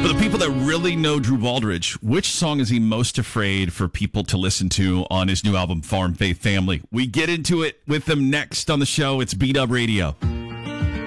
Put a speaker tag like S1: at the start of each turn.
S1: For the people that really know Drew Baldridge, which song is he most afraid for people to listen to on his new album, Farm Faith Family? We get into it with him next on the show. It's B-Dub Radio.